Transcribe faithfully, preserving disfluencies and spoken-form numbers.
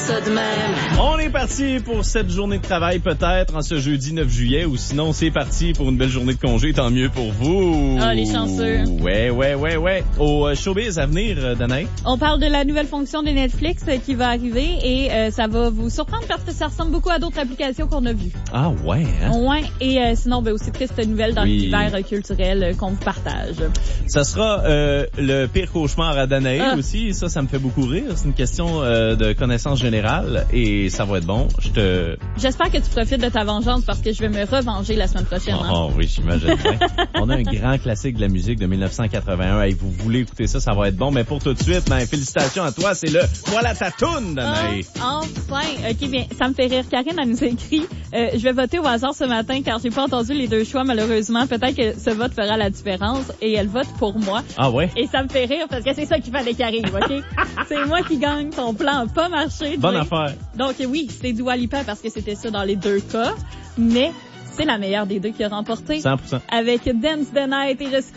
ça de même. On est parti pour cette journée de travail peut-être en ce jeudi neuf juillet ou sinon c'est parti pour une belle journée de congé, tant mieux pour vous. Ah, les chanceux. Ouais, ouais, ouais, ouais. Au showbiz à venir, Danae. On parle de la nouvelle fonction de Netflix qui va arriver et euh, ça va vous surprendre parce que ça ressemble beaucoup à d'autres applications qu'on a vues. Ah ouais, hein? Ouais, et euh, sinon, ben aussi triste nouvelle dans oui. l'univers culturel euh, qu'on vous partage. Ça sera euh, le pire cauchemar à Danae ah. aussi. Ça, ça me fait beaucoup rire. C'est une question euh, de connaissance générale et ça va être bon. Je te... J'espère que tu profites de ta vengeance parce que je vais me revenger la semaine prochaine. Oh, hein? oh oui, j'imagine bien. On a un grand classique de la musique de dix-neuf cent quatre-vingt-un. Hey, vous voulez écouter ça, ça va être bon. Mais pour tout de suite, ben, félicitations à toi. C'est le Voilà ta toune, Danae. Oh, enfin. OK, bien, ça me fait rire. Karine, elle nous écrit euh, je vais voter au hasard ce matin car j'ai pas entendu les deux choix, malheureusement. Peut-être que ce vote fera la différence. Et elle vote pour moi. Ah ouais? Et ça me fait rire parce que c'est ça qu'il fallait qu'il arrive, OK? C'est moi qui gagne. Ton plan n'a pas marché. Bonne affaire. Donc oui, c'est Dua Lipa parce que c'était ça dans les deux cas. Mais c'est la meilleure des deux qui a remporté. cent pour cent. Avec Dance the Night et je suis